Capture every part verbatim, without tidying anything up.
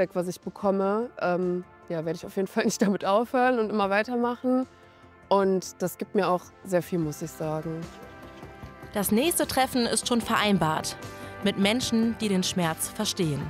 Feedback, was ich bekomme, ähm, ja, werde ich auf jeden Fall nicht damit aufhören und immer weitermachen. Und das gibt mir auch sehr viel, muss ich sagen. Das nächste Treffen ist schon vereinbart. Mit Menschen, die den Schmerz verstehen.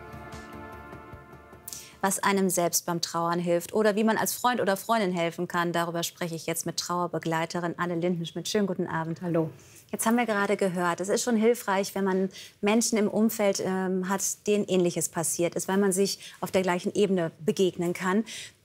Was einem selbst beim Trauern hilft oder wie man als Freund oder Freundin helfen kann, darüber spreche ich jetzt mit Trauerbegleiterin Anne Lindenschmidt. Schönen guten Abend. Hallo. Jetzt haben wir gerade gehört, es ist schon hilfreich, wenn man Menschen im Umfeld ähm, hat, denen Ähnliches passiert ist, weil man sich auf der gleichen Ebene begegnen kann.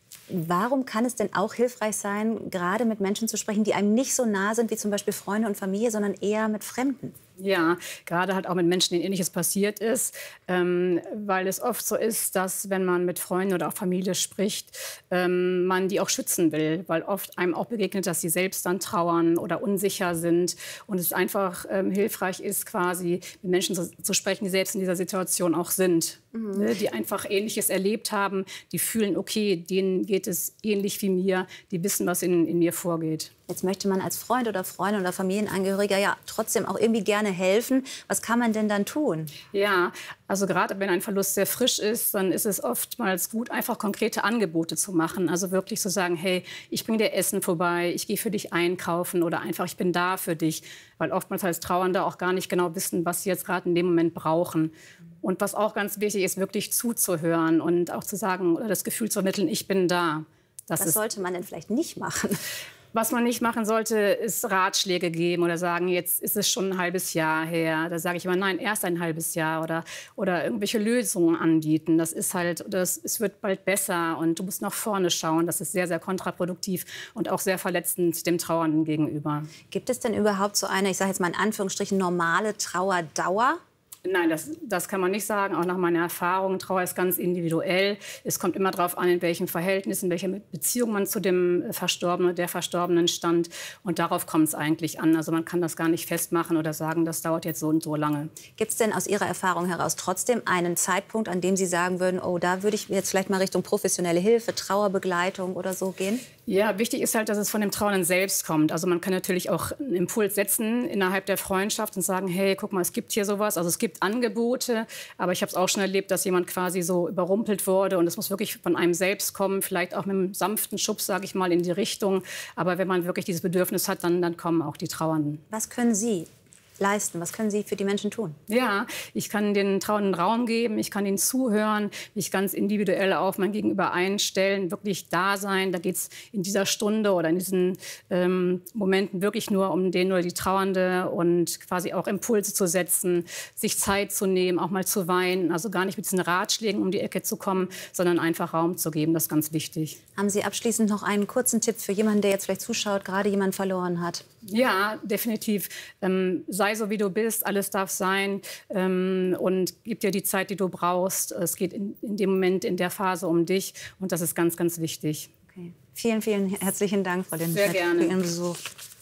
Warum kann es denn auch hilfreich sein, gerade mit Menschen zu sprechen, die einem nicht so nah sind wie zum Beispiel Freunde und Familie, sondern eher mit Fremden? Ja, gerade halt auch mit Menschen, denen Ähnliches passiert ist, ähm, weil es oft so ist, dass wenn man mit Freunden oder auch Familie spricht, ähm, man die auch schützen will, weil oft einem auch begegnet, dass sie selbst dann trauern oder unsicher sind und es einfach ähm, hilfreich ist, quasi mit Menschen zu, zu sprechen, die selbst in dieser Situation auch sind, mhm. ne, die einfach Ähnliches erlebt haben, die fühlen, okay, denen geht es ähnlich wie mir, die wissen, was in, in mir vorgeht. Jetzt möchte man als Freund oder Freundin oder Familienangehöriger ja trotzdem auch irgendwie gerne helfen. Was kann man denn dann tun? Ja, also gerade wenn ein Verlust sehr frisch ist, dann ist es oftmals gut, einfach konkrete Angebote zu machen. Also wirklich zu sagen, hey, ich bringe dir Essen vorbei, ich gehe für dich einkaufen oder einfach, ich bin da für dich. Weil oftmals als Trauernde auch gar nicht genau wissen, was sie jetzt gerade in dem Moment brauchen. Und was auch ganz wichtig ist, wirklich zuzuhören und auch zu sagen oder das Gefühl zu vermitteln, ich bin da. Das was ist, sollte man denn vielleicht nicht machen? Was man nicht machen sollte, ist Ratschläge geben oder sagen, jetzt ist es schon ein halbes Jahr her. Da sage ich immer, nein, erst ein halbes Jahr oder, oder irgendwelche Lösungen anbieten. Das ist halt, das, es wird bald besser und du musst nach vorne schauen. Das ist sehr, sehr kontraproduktiv und auch sehr verletzend dem Trauernden gegenüber. Gibt es denn überhaupt so eine, ich sage jetzt mal in Anführungsstrichen, normale Trauerdauer? Nein, das, das kann man nicht sagen. Auch nach meiner Erfahrung, Trauer ist ganz individuell. Es kommt immer darauf an, in welchem Verhältnis, in welcher Beziehung man zu dem Verstorbenen, der Verstorbenen stand. Und darauf kommt es eigentlich an. Also man kann das gar nicht festmachen oder sagen, das dauert jetzt so und so lange. Gibt es denn aus Ihrer Erfahrung heraus trotzdem einen Zeitpunkt, an dem Sie sagen würden, oh, da würde ich jetzt vielleicht mal Richtung professionelle Hilfe, Trauerbegleitung oder so gehen? Ja, wichtig ist halt, dass es von dem Trauernden selbst kommt. Also man kann natürlich auch einen Impuls setzen innerhalb der Freundschaft und sagen, hey, guck mal, es gibt hier sowas. Also es gibt Angebote, aber ich habe es auch schon erlebt, dass jemand quasi so überrumpelt wurde und es muss wirklich von einem selbst kommen, vielleicht auch mit einem sanften Schubs, sage ich mal, in die Richtung. Aber wenn man wirklich dieses Bedürfnis hat, dann, dann kommen auch die Trauernden. Was können Sie leisten? Was können Sie für die Menschen tun? Ja, ich kann den Trauernden Raum geben, ich kann ihnen zuhören, mich ganz individuell auf mein Gegenüber einstellen, wirklich da sein. Da geht es in dieser Stunde oder in diesen ähm, Momenten wirklich nur um den oder die Trauernde und quasi auch Impulse zu setzen, sich Zeit zu nehmen, auch mal zu weinen. Also gar nicht mit diesen Ratschlägen um die Ecke zu kommen, sondern einfach Raum zu geben. Das ist ganz wichtig. Haben Sie abschließend noch einen kurzen Tipp für jemanden, der jetzt vielleicht zuschaut, gerade jemanden verloren hat? Ja, definitiv. Ähm, sei so, wie du bist, alles darf sein ähm, und gib dir die Zeit, die du brauchst. Es geht in, in dem Moment, in der Phase um dich und das ist ganz, ganz wichtig. Okay. Vielen, vielen herzlichen Dank, Frau Lindenschmidt, Sehr gerne. für Ihren Besuch.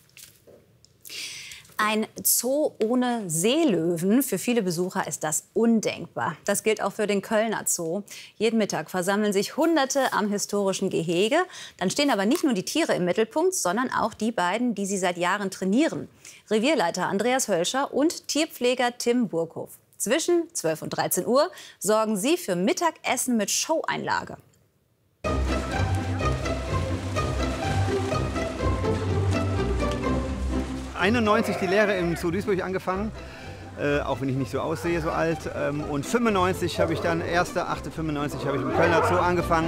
Ein Zoo ohne Seelöwen, für viele Besucher ist das undenkbar. Das gilt auch für den Kölner Zoo. Jeden Mittag versammeln sich Hunderte am historischen Gehege. Dann stehen aber nicht nur die Tiere im Mittelpunkt, sondern auch die beiden, die sie seit Jahren trainieren. Revierleiter Andreas Hölscher und Tierpfleger Tim Burkhoff. Zwischen zwölf und dreizehn Uhr sorgen sie für Mittagessen mit Showeinlage. einundneunzig die Lehre im Zoo Duisburg angefangen, äh, auch wenn ich nicht so aussehe, so alt. Ähm, und fünfundneunzig habe ich dann, erster achter fünfundneunzig habe ich im Kölner Zoo angefangen.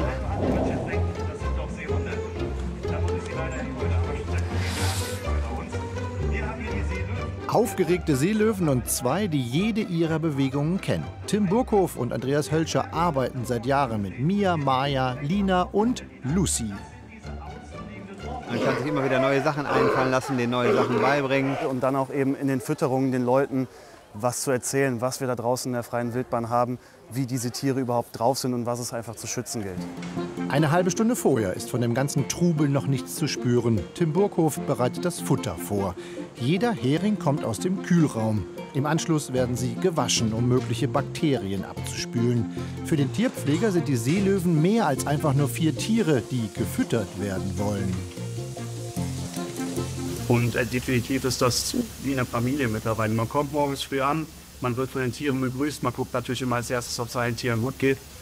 Aufgeregte Seelöwen und zwei, die jede ihrer Bewegungen kennen. Tim Burkhoff und Andreas Hölscher arbeiten seit Jahren mit Mia, Maya, Lina und Lucy. Man kann sich immer wieder neue Sachen einfallen lassen, denen neue Sachen beibringen. Und dann auch eben in den Fütterungen den Leuten was zu erzählen, was wir da draußen in der freien Wildbahn haben, wie diese Tiere überhaupt drauf sind und was es einfach zu schützen gilt. Eine halbe Stunde vorher ist von dem ganzen Trubel noch nichts zu spüren. Tim Burkhoff bereitet das Futter vor. Jeder Hering kommt aus dem Kühlraum. Im Anschluss werden sie gewaschen, um mögliche Bakterien abzuspülen. Für den Tierpfleger sind die Seelöwen mehr als einfach nur vier Tiere, die gefüttert werden wollen. Und äh, definitiv ist das wie eine Familie mittlerweile. Man kommt morgens früh an, man wird von den Tieren begrüßt, man guckt natürlich immer als erstes, ob es allen Tieren gut geht.